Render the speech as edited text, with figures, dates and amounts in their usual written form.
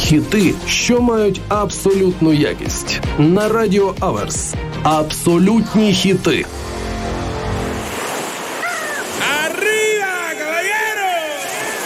Хіти, що мають абсолютну якість. На Радіо Аверс. Абсолютні хіти.